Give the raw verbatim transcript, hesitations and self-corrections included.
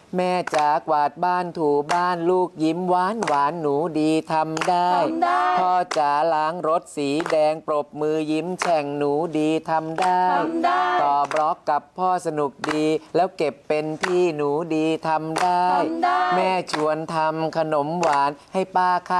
แม่จ๋ากวาดบ้านถูบ้านลูกยิ้มหวานหวานหนูดีทำได้พ่อจ๋าล้างรถสีแดงปรบมือยิ้มแฉ่งหนูดีทำได้ต่อบล็อกกับพ่อสนุกดีแล้วเก็บเป็นที่หนูดีทำได้แม่ชวนทำขนมหวานให้ป้าค่ะ